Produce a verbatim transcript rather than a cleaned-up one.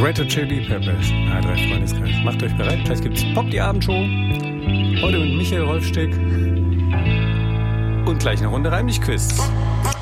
Red Hot Chili Peppers. A drei Freundeskreis. Macht euch bereit. Gleich gibt's Pop die Abendshow. Heute mit Michael Rolfstick. Und gleich eine Runde Reimlich-Quiz.